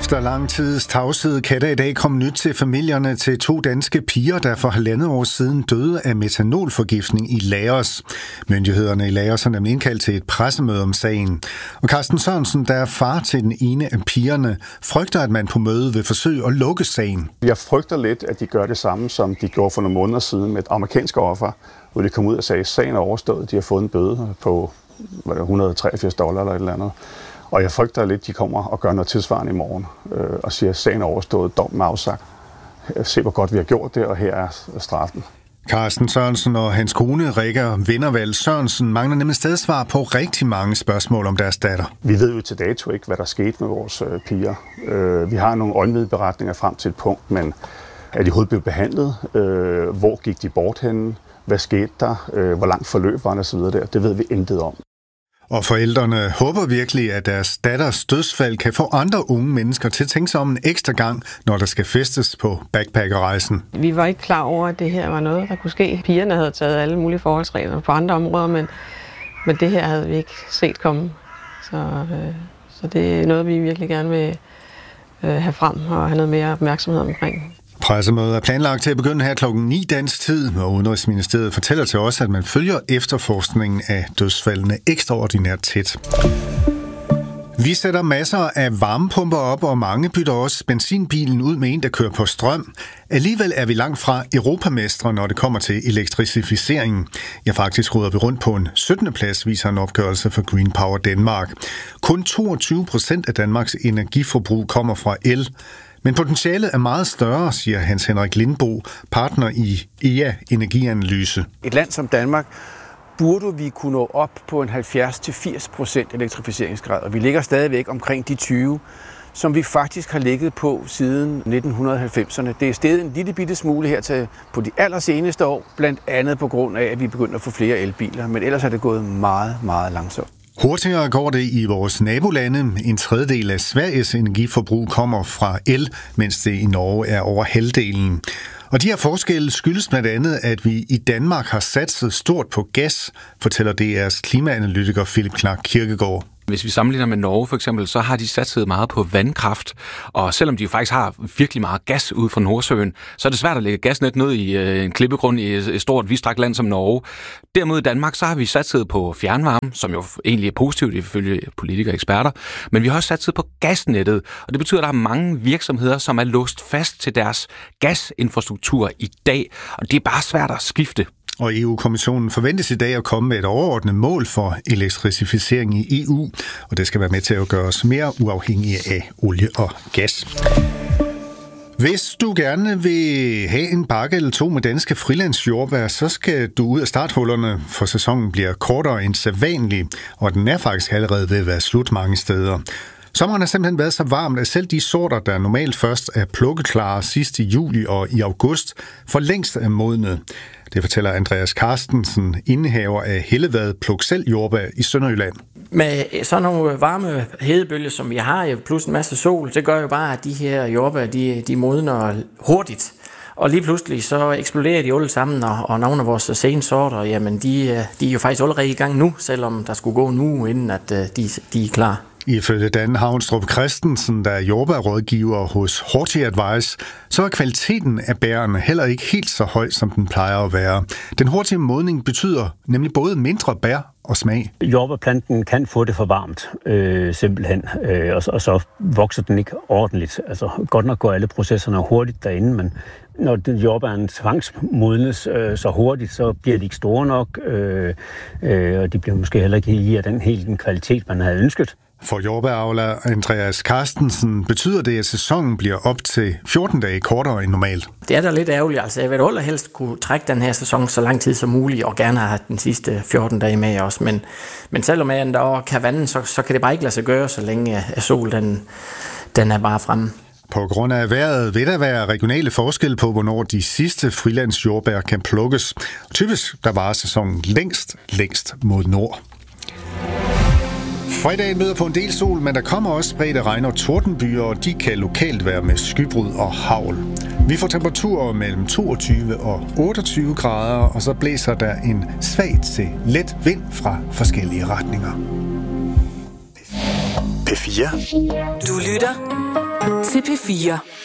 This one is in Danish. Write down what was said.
Efter lang tids tavshed kan der i dag komme nyt til familierne til 2 danske piger, der for 1,5 år siden døde af metanolforgiftning i Laos. Myndighederne i Laos har nemlig indkaldt til et pressemøde om sagen. Og Carsten Sørensen, der er far til den ene af pigerne, frygter, at man på mødet vil forsøge at lukke sagen. Jeg frygter lidt, at de gør det samme, som de gjorde for nogle måneder siden med et amerikansk offer, hvor de kom ud og sagde, at sagen er overstået. De har fået en bøde på $183 eller et eller andet. Og jeg frygter lidt, at de kommer og gør noget tilsvarende i morgen og siger, at sagen er overstået, dommen er afsagt. Se, hvor godt vi har gjort det, og her er straffen. Carsten Sørensen og hans kone, Rikke Vindervald Sørensen, mangler nemlig stadig svar på rigtig mange spørgsmål om deres datter. Vi ved jo til dato ikke, hvad der skete med vores piger. Vi har nogle øjenvidneberetninger frem til et punkt, men er de overhovedet blevet behandlet? Hvor gik de bort henne? Hvad skete der? Hvor langt forløb var der osv. der? Det ved vi intet om. Og forældrene håber virkelig, at deres datters dødsfald kan få andre unge mennesker til at tænke sig om en ekstra gang, når der skal festes på backpackerrejsen. Vi var ikke klar over, at det her var noget, der kunne ske. Pigerne havde taget alle mulige forholdsregler på andre områder, men det her havde vi ikke set komme. Så det er noget, vi virkelig gerne vil have frem og have noget mere opmærksomhed omkring. Pressemødet er planlagt til at begynde her klokken 9 dansk tid, og Udenrigsministeriet fortæller til os, at man følger efterforskningen af dødsfaldene ekstraordinært tæt. Vi sætter masser af varmepumper op, og mange bytter også benzinbilen ud med en, der kører på strøm. Alligevel er vi langt fra europamestre, når det kommer til elektrificeringen. Ja, faktisk råder vi rundt på en 17. plads, viser en opgørelse for Green Power Danmark. Kun 22% af Danmarks energiforbrug kommer fra el. Men potentialet er meget større, siger Hans Henrik Lindbo, partner i EA Energianalyse. Et land som Danmark burde vi kunne nå op på en 70-80% elektrificeringsgrad, og vi ligger stadigvæk omkring de 20, som vi faktisk har ligget på siden 1990'erne. Det er steget en lille bitte smule her på de allerseneste år, blandt andet på grund af, at vi begynder at få flere elbiler, men ellers er det gået meget, meget langsomt. Hurtigere går det i vores nabolande. En tredjedel af Sveriges energiforbrug kommer fra el, mens det i Norge er over halvdelen. Og de her forskelle skyldes blandt andet, at vi i Danmark har satset stort på gas, fortæller DR's klimaanalytiker Philip Clark Kirkegaard. Hvis vi sammenligner med Norge for eksempel, så har de satset meget på vandkraft, og selvom de faktisk har virkelig meget gas ud fra Nordsøen, så er det svært at lægge gasnet ned i en klippegrund i et stort, vidtstrakt land som Norge. Derimod i Danmark, så har vi satset på fjernvarme, som jo egentlig er positivt ifølge politikere og eksperter, men vi har også satset på gasnettet, og det betyder, at der er mange virksomheder, som er låst fast til deres gasinfrastruktur i dag, og det er bare svært at skifte. Og EU-kommissionen forventes i dag at komme med et overordnet mål for elektrificering i EU, og det skal være med til at gøre os mere uafhængige af olie og gas. Hvis du gerne vil have en bakke eller 2 med danske frilandsjordbær, så skal du ud af starthullerne, for sæsonen bliver kortere end sædvanlig, og den er faktisk allerede ved at være slut mange steder. Sommeren har simpelthen været så varmt, at selv de sorter, der normalt først er plukkeklare sidst i juli og i august, for længst er modne. Det fortæller Andreas Carstensen, indehaver af Hellevad Pluk Selv Jordbær i Sønderjylland. Med sådan nogle varme hedebølger, som vi har, plus en masse sol, det gør jo bare, at de her jordbær, de modner hurtigt. Og lige pludselig så eksploderer de alle sammen, og nogle af vores sensorter, jamen de er jo faktisk allerede i gang nu, selvom der skulle gå en uge, inden at de er klar. Ifølge Dan Havnstrup Christensen, der er jordbærrådgiver hos Horti Advice, så er kvaliteten af bærene heller ikke helt så høj, som den plejer at være. Den hurtige modning betyder nemlig både mindre bær og smag. Jordbærplanten kan få det for varmt, simpelthen, og så vokser den ikke ordentligt. Altså godt nok går alle processerne hurtigt derinde, men når jordbæren tvangsmodnes så hurtigt, så bliver de ikke store nok, og de bliver måske heller ikke i den kvalitet, man havde ønsket. For jordbæravler Andreas Carstensen betyder det, at sæsonen bliver op til 14 dage kortere end normalt. Det er da lidt ærgerligt. Altså, jeg vil allerhelst kunne trække den her sæson så lang tid som muligt, og gerne have den sidste 14 dage med også. Men selvom jeg der kan vande, så kan det bare ikke lade sig gøre, så længe sol den er bare fremme. På grund af vejret vil der være regionale forskelle på, hvornår de sidste frilandsjordbær kan plukkes. Typisk der varer sæsonen længst mod nord. Fredagen møder på en del sol, men der kommer også spredte regn- og tordenbyer, og de kan lokalt være med skybrud og hagl. Vi får temperaturer mellem 22 og 28 grader, og så blæser der en svag til let vind fra forskellige retninger. P4. Du lytter til P4.